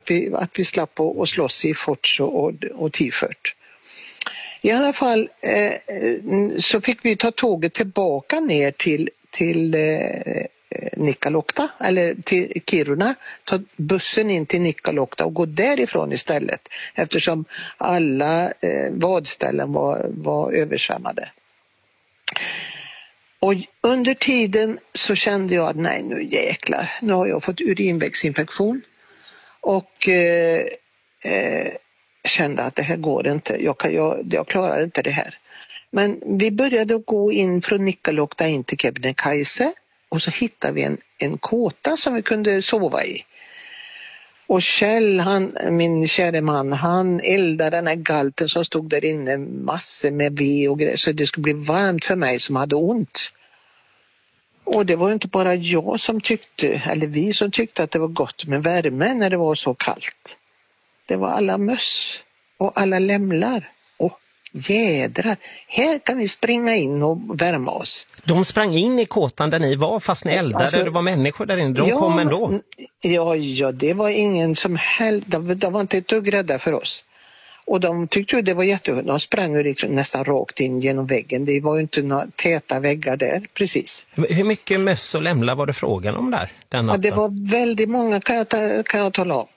att vi slapp att slåss i shorts och t-shirt. I alla fall så fick vi ta tåget tillbaka ner till Nikkaluokta eller till Kiruna, ta bussen in till Nikkaluokta och gå därifrån istället eftersom alla vadställen var översvämmade. Och under tiden så kände jag att nej, nu jäklar, nu har jag fått urinvägsinfektion och kände att det här går inte, jag klarar inte det här. Men vi började gå in från Nikkaluokta in till Kebnekaise och så hittade vi en kåta som vi kunde sova i. Och Kjell, min kära man, han eldade den här galten som stod där inne, massor med ved och grejer, så det skulle bli varmt för mig som hade ont. Och det var inte bara jag som tyckte, eller vi som tyckte att det var gott med värme när det var så kallt. Det var alla möss och alla lämlar. Och jädrar, här kan vi springa in och värma oss. De sprang in i kåtan där ni var fast ni eldade, alltså, det var människor där inne, de kom ändå. Ja, det var ingen som helst, de var inte ett dugg rädda för oss. Och de tyckte ju det var jättehund. De sprang ju nästan rakt in genom väggen. Det var ju inte några täta väggar där, precis. Hur mycket möss och lämlar var det frågan om där den natten? Ja, det var väldigt många kan jag tala om.